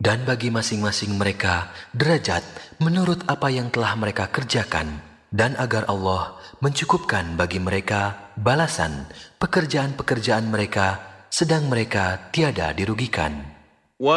dan bagi masing-masing mereka derajat menurut apa yang telah mereka kerjakan, dan agar Allah mencukupkan bagi mereka balasan pekerjaan-pekerjaan mereka, sedang mereka tiada dirugikan.